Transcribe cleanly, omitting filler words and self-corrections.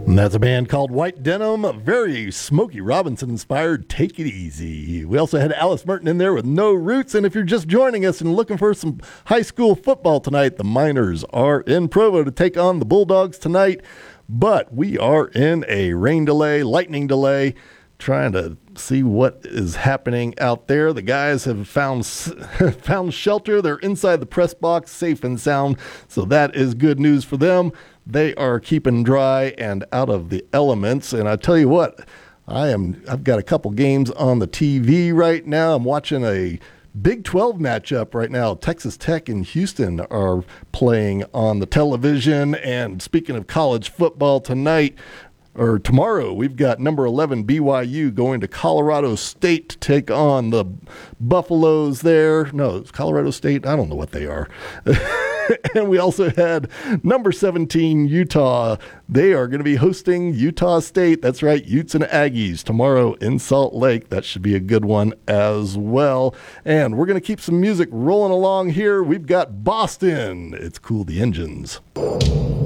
And that's a band called White Denim, very Smokey Robinson inspired. Take It Easy. We also had Alice Merton in there with No Roots. And if you're just joining us and looking for some high school football tonight, the Miners are in Provo to take on the Bulldogs tonight. But we are in a rain delay, lightning delay, trying to see what is happening out there. The guys have found shelter. They're inside the press box, safe and sound. So that is good news for them. They are keeping dry and out of the elements. And I tell you what, I've got a couple games on the TV right now. I'm watching a Big 12 matchup right now. Texas Tech and Houston are playing on the television. And speaking of college football tomorrow, we've got number 11 BYU going to Colorado State to take on the Buffaloes there. No, it's Colorado State. I don't know what they are. And we also had number 17 Utah. They are going to be hosting Utah State. That's right, Utes and Aggies tomorrow in Salt Lake. That should be a good one as well. And we're going to keep some music rolling along here. We've got Boston. It's Cool the Engines.